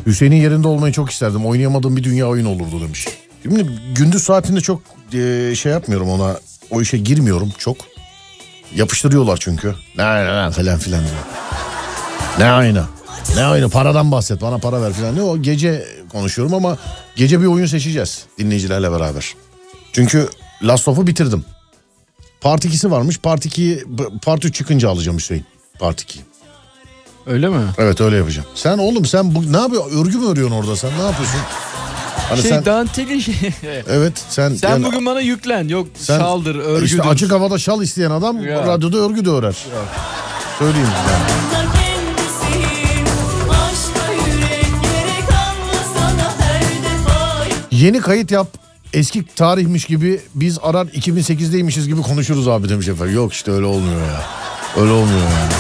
Hüseyin'in yerinde olmayı çok isterdim. Oynayamadığım bir dünya oyun olurdu demiş. Şimdi gündüz saatinde çok şey yapmıyorum ona. O işe girmiyorum çok. Yapıştırıyorlar çünkü. Ne falan filan diyor. Ne oyunu? Ne oyunu? Paradan bahset. Bana para ver filan diyor. O gece konuşuyorum ama gece bir oyun seçeceğiz dinleyicilerle beraber. Çünkü Last of'u bitirdim. Part 2'si varmış. Part 2'yi Part 3 çıkınca alacağım Hüseyin. Part 2'yi. Öyle mi? Evet öyle yapacağım. Sen oğlum ne yapıyorsun? Örgü mü örüyorsun orada sen? Ne yapıyorsun? Hani sen... danteli şey. Evet sen yani... bugün bana yüklen. Yok şaldır, örgüdür. İşte açık havada şal isteyen adam ya. Radyoda örgü de örer. Ya. Söyleyeyim yani. Yeni kayıt yap. Eski tarihmiş gibi biz arar 2008'deymişiz gibi konuşuruz abi demiş efendim. Yok işte öyle olmuyor ya. Öyle olmuyor yani.